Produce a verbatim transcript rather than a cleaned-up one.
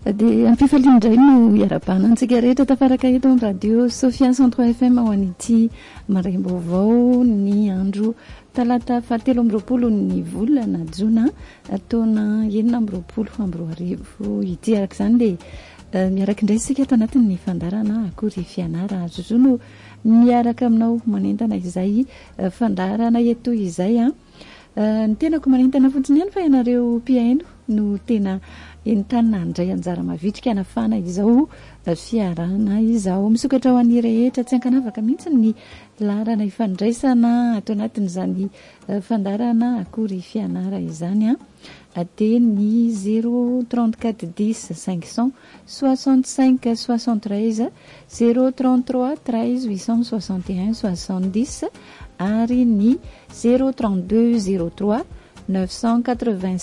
dia ampifaliana indray no iarabana antsika rehetra tafaraka eto amin'ny radio Sofia Centre F M ho an'ity maraim-baovao ny andro talata fahatelo amby roapolo ny volana jona taona enina amby roapolo amby roa arivo ity. Araka izany dia miaraka indray isika ato anatin'ny fandarana akory fianara azo zo no miaraka aminao manentana izay fandarana eto izay a ny tenako manentana fotsiny ihany fa ianareo mpiaino no tena entanina andray anjara mavitrika anafana izao fiarana izao misokatra ho an'ny rehetra tsy ankanavaka mihitsy ny larana ifandraisana ato anatin'izany fandarana akory fianara izany a dia ny zéro trente-quatre dix cinq cent soixante-cinq soixante-treize zéro trente-trois treize huit cent soixante et un soixante-dix ary ny zéro trente-deux zéro trois neuf cent quatre-vingt